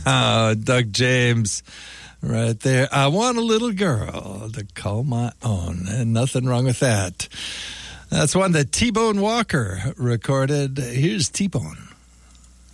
Doug James right there. I want a little girl to call my own, and nothing wrong with that. That's one that T-Bone Walker recorded. Here's T-Bone.